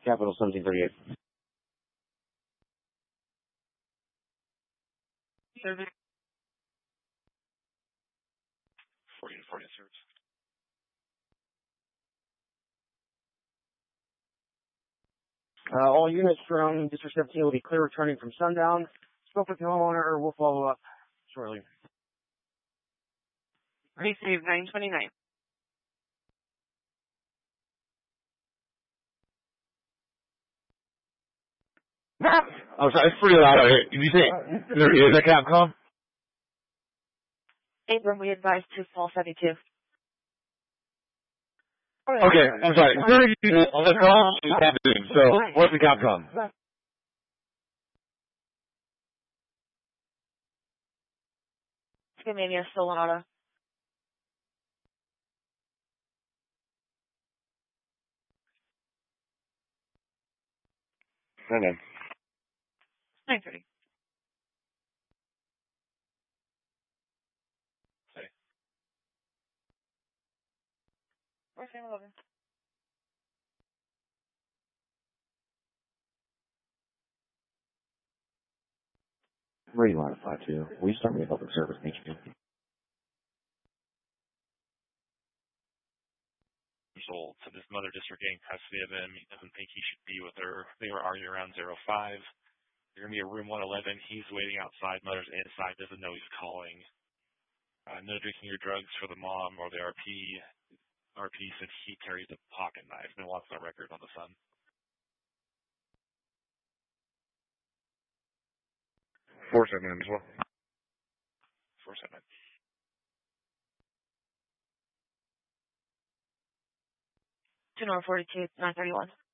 Capital 1738. Service. 40 service. All units from District 17 will be clear returning from sundown. Spoke with the homeowner. We'll follow up shortly. Receive 929. I'm sorry, it's pretty loud out here. Did you say, is that Capcom? Abram, we advise to fall 72. Okay, I'm sorry. Let's go on. So, what's the Capcom? Skamania Solana. And then. 930. Say. Where's 11? Radio line 52. Will you start me a public service? Thank you. Sold to this mother district getting custody of him. He doesn't think he should be with her. They were arguing around 05. They're going to be at room 111. He's waiting outside. Mother's inside. Doesn't know he's calling. No drinking your drugs for the mom or the RP. RP said he carries a pocket knife. No wants no record on the son. 479 as well. 479. Two 42, 931.